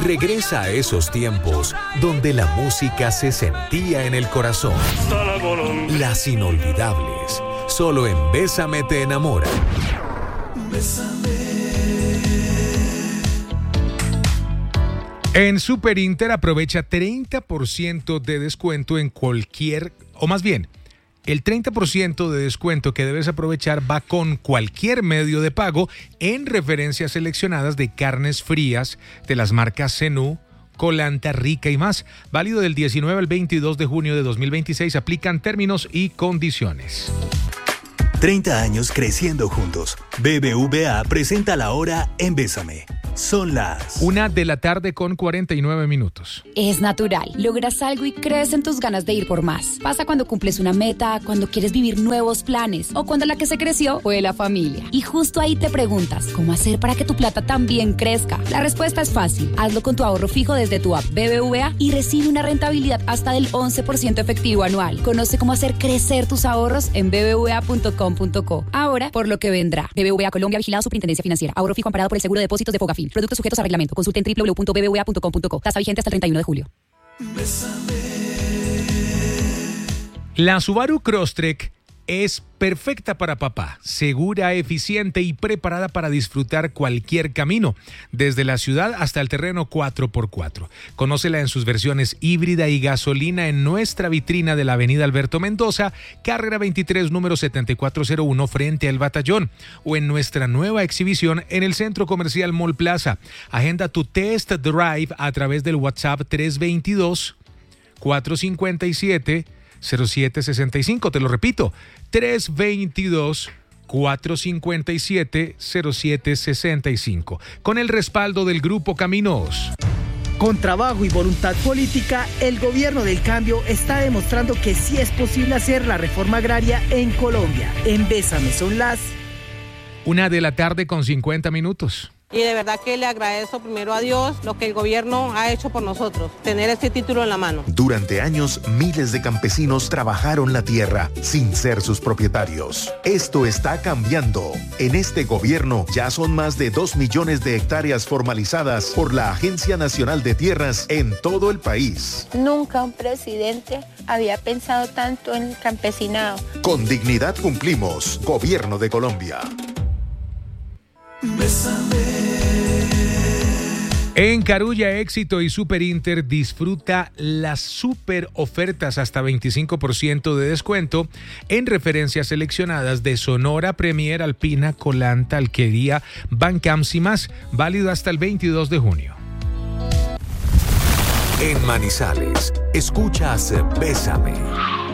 Regresa a esos tiempos donde la música se sentía en el corazón. Las inolvidables. Solo en Bésame te enamora. En Super Inter aprovecha 30% de descuento en cualquier, o más bien, el 30% de descuento que debes aprovechar va con cualquier medio de pago en referencias seleccionadas de carnes frías de las marcas Zenú, Colanta, Rica y más. Válido del 19 al 22 de junio de 2026. Aplican términos y condiciones. 30 años creciendo juntos. BBVA presenta la hora en Bésame. Son las 1:49 p.m. Es natural. Logras algo y crees en tus ganas de ir por más. Pasa cuando cumples una meta, cuando quieres vivir nuevos planes o cuando la que se creció fue la familia. Y justo ahí te preguntas, ¿cómo hacer para que tu plata también crezca? La respuesta es fácil. Hazlo con tu ahorro fijo desde tu app BBVA y recibe una rentabilidad hasta del 11% efectivo anual. Conoce cómo hacer crecer tus ahorros en bbva.com.co. Ahora, por lo que vendrá. BBVA Colombia, vigilado Superintendencia Financiera. Ahorro fijo amparado por el Seguro de Depósitos de Fogafín. Productos sujetos a reglamento. Consulte en www.bbva.com.co. Tasa vigente hasta el 31 de julio. La Subaru Crosstrek es perfecta para papá, segura, eficiente y preparada para disfrutar cualquier camino, desde la ciudad hasta el terreno 4x4. Conócela en sus versiones híbrida y gasolina en nuestra vitrina de la avenida Alberto Mendoza, carrera 23, número 7401, frente al Batallón, o en nuestra nueva exhibición en el Centro Comercial Mall Plaza. Agenda tu test drive a través del WhatsApp 322-457-0765. Te lo repito, 322-457-0765. Con el respaldo del Grupo Caminos. Con trabajo y voluntad política, el gobierno del cambio está demostrando que sí es posible hacer la reforma agraria en Colombia. En Bésame son las 1:50 p.m. Y de verdad que le agradezco primero a Dios lo que el gobierno ha hecho por nosotros, tener este título en la mano. Durante años, miles de campesinos trabajaron la tierra sin ser sus propietarios. Esto está cambiando. En este gobierno ya son más de 2 millones de hectáreas formalizadas por la Agencia Nacional de Tierras en todo el país. Nunca un presidente había pensado tanto en el campesinado. Con dignidad cumplimos. Gobierno de Colombia. En Carulla, Éxito y Super Inter disfruta las super ofertas hasta 25% de descuento en referencias seleccionadas de Sonora, Premier, Alpina, Colanta, Alquería, Bancams y más, válido hasta el 22 de junio. En Manizales, escuchas Bésame.